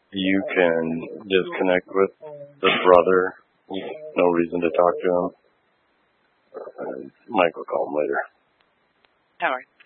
you can disconnect with the brother. No reason to talk to him. Mike will call him later. All right.